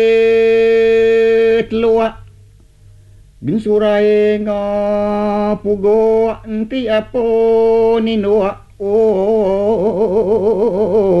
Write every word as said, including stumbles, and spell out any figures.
luak bin surai nga pugo anti apo ni nuak oh